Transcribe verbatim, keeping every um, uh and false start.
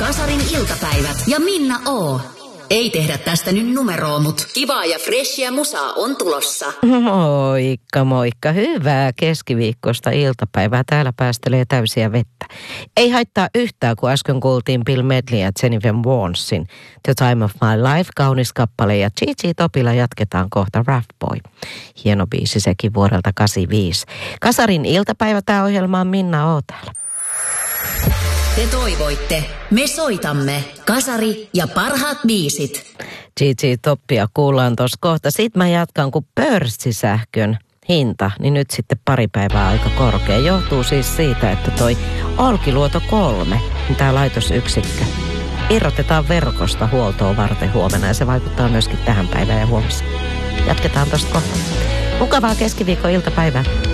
Kasarin iltapäivät ja Minna O. Ei tehdä tästä nyt numeroa, mut kivaa ja freshia musaa on tulossa. Moikka, moikka. Hyvää keskiviikkoista iltapäivää. Täällä päästelee täysiä vettä. Ei haittaa yhtään, kun äsken kuultiin Bill Medley ja Jennifer Warnesin The Time of My Life, kaunis kappale. Ja Gigi Topilla jatketaan kohta Rough Boy. Hieno biisi sekin vuodelta kahdeksankymmentäviisi. Kasarin iltapäivä, tää ohjelma on Minna O täällä. Te toivoitte, me soitamme. Kasari ja parhaat biisit. Gigi Toppia kuullaan tuossa kohta. Sitten mä jatkan, kun pörssisähkön hinta, niin nyt sitten pari päivää aika korkea. Johtuu siis siitä, että toi Olkiluoto kolme, niin tää laitosyksikkö, irrotetaan verkosta huoltoa varten huomenna. Ja se vaikuttaa myöskin tähän päivään ja huomiseen. Jatketaan tuosta kohta. Mukavaa keskiviikon iltapäivää.